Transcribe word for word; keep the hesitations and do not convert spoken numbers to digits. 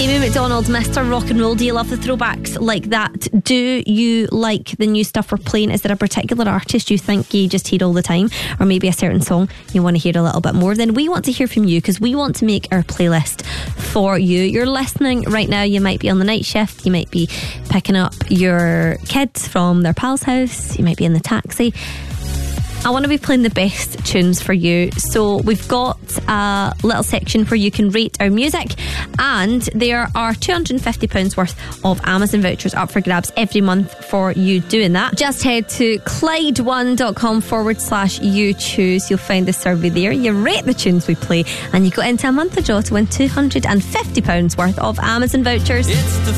Amy McDonald, Mister Rock and Roll. Do you love the throwbacks like that? Do you like the new stuff we're playing? Is there a particular artist you think you just hear all the time, or maybe a certain song you want to hear a little bit more? Then we want to hear from you, because we want to make our playlist for you. You're listening right now, you might be on the night shift, you might be picking up your kids from their pal's house, you might be in the taxi. I want to be playing the best tunes for you. So we've got a little section where you can rate our music, and there are two hundred fifty pounds worth of Amazon vouchers up for grabs every month for you doing that. Just head to Clyde one dot com forward slash you choose. You'll find the survey there. You rate the tunes we play, and you go into a month of draw to win two hundred fifty pounds worth of Amazon vouchers. It's the